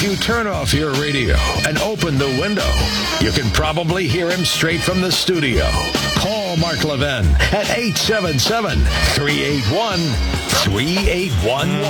If you turn off your radio and open the window, you can probably hear him straight from the studio. Call Mark Levin at 877-381-3811.